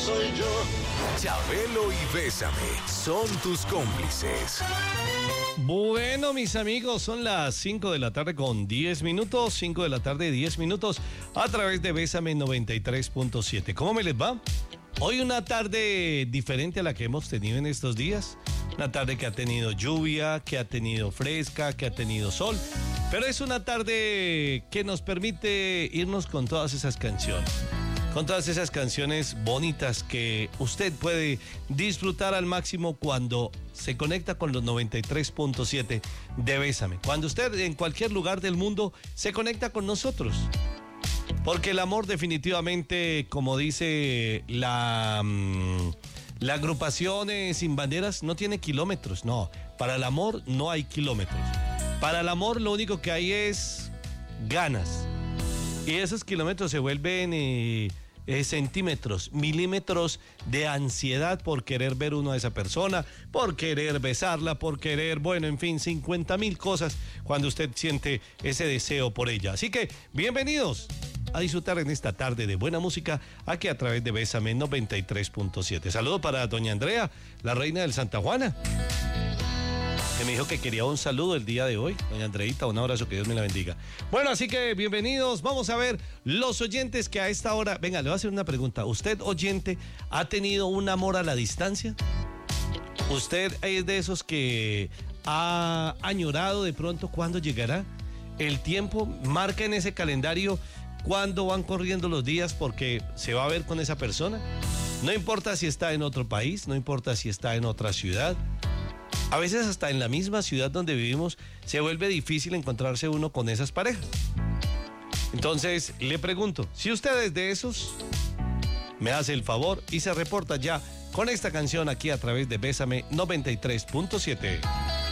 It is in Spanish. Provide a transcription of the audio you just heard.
soy yo. Chabelo y Bésame son tus cómplices. Bueno, mis amigos, son las 5 de la tarde con 10 minutos, 5 de la tarde 10 minutos, a través de Bésame 93.7. ¿Cómo me les va? Hoy una tarde diferente a la que hemos tenido en estos días. Una tarde que ha tenido lluvia, que ha tenido fresca, que ha tenido sol. Pero es una tarde que nos permite irnos con todas esas canciones. Con todas esas canciones bonitas que usted puede disfrutar al máximo cuando se conecta con los 93.7 de Bésame. Cuando usted en cualquier lugar del mundo se conecta con nosotros. Porque el amor definitivamente, como dice la agrupación Sin Banderas, no tiene kilómetros. No, para el amor no hay kilómetros. Para el amor lo único que hay es ganas. Y esos kilómetros se vuelven centímetros, milímetros de ansiedad por querer ver uno a esa persona, por querer besarla, por querer, bueno, en fin, 50,000 cosas cuando usted siente ese deseo por ella. Así que, bienvenidos a disfrutar en esta tarde de buena música aquí a través de Bésame 93.7. Saludo para doña Andrea, la reina del Santa Juana, que me dijo que quería un saludo el día de hoy. Doña Andreita, un abrazo, que Dios me la bendiga. Bueno, así que bienvenidos. Vamos a ver los oyentes que a esta hora... Venga, le voy a hacer una pregunta. ¿Usted, oyente, ha tenido un amor a la distancia? ¿Usted es de esos que ha añorado de pronto cuándo llegará? El tiempo marca en ese calendario cuándo van corriendo los días porque se va a ver con esa persona. No importa si está en otro país, no importa si está en otra ciudad. A veces hasta en la misma ciudad donde vivimos se vuelve difícil encontrarse uno con esas parejas. Entonces, le pregunto, si usted es de esos, me hace el favor y se reporta ya con esta canción aquí a través de Bésame 93.7.